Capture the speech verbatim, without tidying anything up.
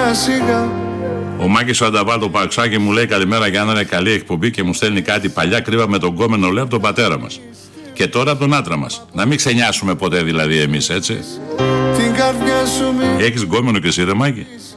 σιγά σιγά. Ο Μάκης ο Ανταβάλ το Παξάκι μου λέει καλημέρα για να είναι καλή εκπομπή και μου στέλνει κάτι παλιά κρύβα με τον κόμενο λέει από τον πατέρα μας. Και τώρα από τον άντρα μας. Να μην ξενιάσουμε ποτέ δηλαδή εμείς, έτσι. Την καρδιά σου μη... Έχεις γκόμενο και εσύ ρε Μάκη?